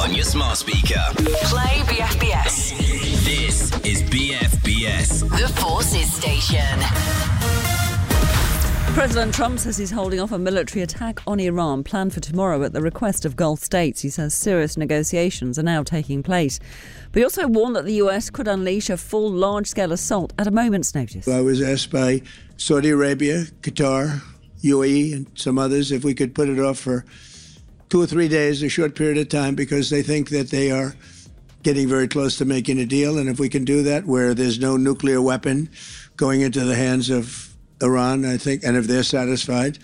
on your smart speaker. Play BFBS. This is BFBS. The Forces Station. President Trump says he's holding off a military attack on Iran planned for tomorrow at the request of Gulf states. He says serious negotiations are now taking place. But he also warned that the US could unleash a full large-scale assault at a moment's notice. I was asked by Saudi Arabia, Qatar, UAE and some others if we could put it off for 2 or 3 days, a short period of time, because they think that they are getting very close to making a deal. And if we can do that where there's no nuclear weapon going into the hands of Iran, I think, and if they're satisfied,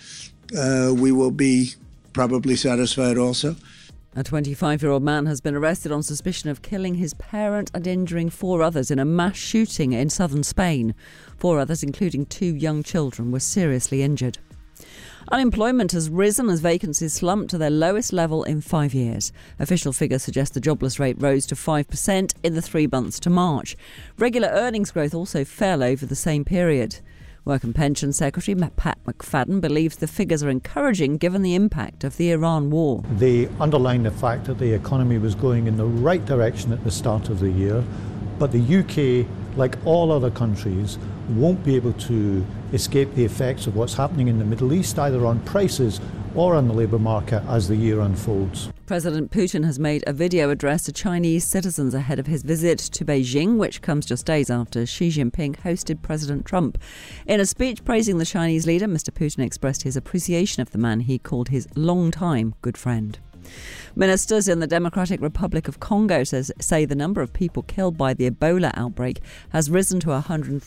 we will be probably satisfied also. A 25-year-old man has been arrested on suspicion of killing his parent and injuring 4 others in a mass shooting in southern Spain. 4 others, including 2 young children, were seriously injured. Unemployment has risen as vacancies slumped to their lowest level in 5 years. Official figures suggest the jobless rate rose to 5% in the 3 months to March. Regular earnings growth also fell over the same period. Work and Pension Secretary Pat McFadden believes the figures are encouraging given the impact of the Iran war. They underline the fact that the economy was going in the right direction at the start of the year, but the UK, like all other countries, won't be able to escape the effects of what's happening in the Middle East, either on prices or on the labour market as the year unfolds. President Putin has made a video address to Chinese citizens ahead of his visit to Beijing, which comes just days after Xi Jinping hosted President Trump. In a speech praising the Chinese leader, Mr. Putin expressed his appreciation of the man he called his long-time good friend. Ministers in the Democratic Republic of Congo say the number of people killed by the Ebola outbreak has risen to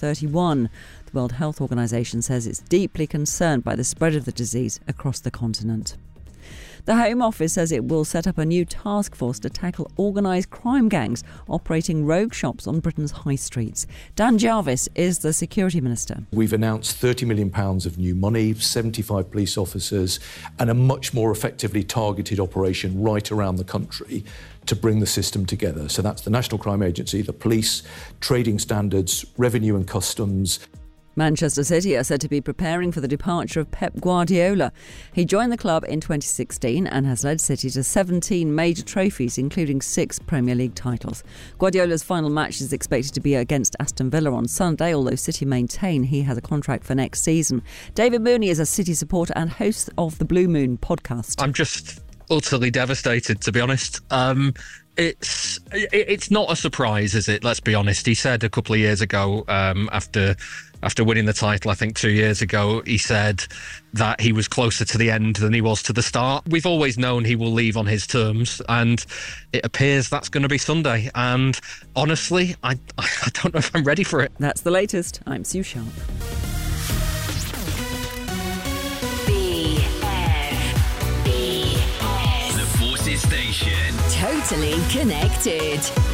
131. The World Health Organization says it's deeply concerned by the spread of the disease across the continent. The Home Office says it will set up a new task force to tackle organised crime gangs operating rogue shops on Britain's high streets. Dan Jarvis is the Security Minister. We've announced £30 million of new money, 75 police officers and a much more effectively targeted operation right around the country to bring the system together. So that's the National Crime Agency, the police, trading standards, revenue and customs. Manchester City are said to be preparing for the departure of Pep Guardiola. He joined the club in 2016 and has led City to 17 major trophies, including 6 Premier League titles. Guardiola's final match is expected to be against Aston Villa on Sunday, although City maintain he has a contract for next season. David Mooney is a City supporter and host of the Blue Moon podcast. I'm just utterly devastated, to be honest. It's not a surprise, is it? Let's be honest. He said a couple of years ago, after winning the title, I think 2 years ago, he said that he was closer to the end than he was to the start. We've always known he will leave on his terms, and it appears that's going to be Sunday. And honestly, I don't know if I'm ready for it. That's the latest. I'm Sue Sharp. The Forces Station. Totally connected.